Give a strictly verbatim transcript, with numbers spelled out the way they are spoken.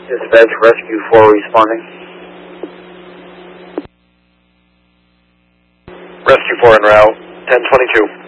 Dispatch, Rescue four responding. Rescue four en route, ten twenty-two.